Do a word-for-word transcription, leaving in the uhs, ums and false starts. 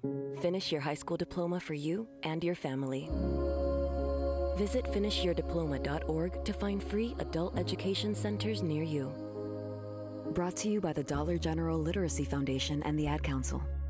Finish your high school diploma for you and your family. Visit finish your diploma dot org to find free adult education centers near you. Brought to you by the Dollar General Literacy Foundation and the Ad Council.